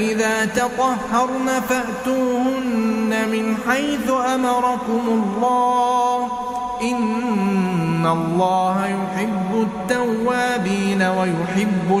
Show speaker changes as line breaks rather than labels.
إذا تطهرن فأتوهن من حيث أمركم الله إن الله يحب التوابين ويحب